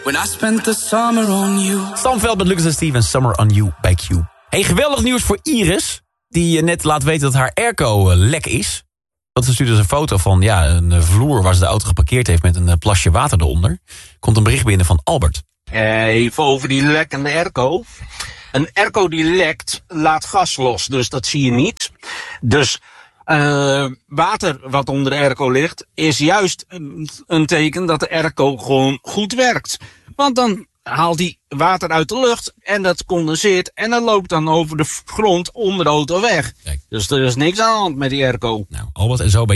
When I spent the summer on you. Stamveld met Lucas en Steven, Summer on You bij Q. Hey, geweldig nieuws voor Iris, die net laat weten dat haar airco lek is. Dat ze stuurde dus een foto van een vloer waar ze de auto geparkeerd heeft met een plasje water eronder. Komt een bericht binnen van Albert. Even over die lekkende airco. Een airco die lekt, laat gas los, dus dat zie je niet. Dus water wat onder de airco ligt, is juist een teken dat de airco gewoon goed werkt. Want dan haalt die water uit de lucht en dat condenseert en dat loopt dan over de grond onder de auto weg. Kijk. Dus er is niks aan de hand met die airco. Nou, Albert, en zo ben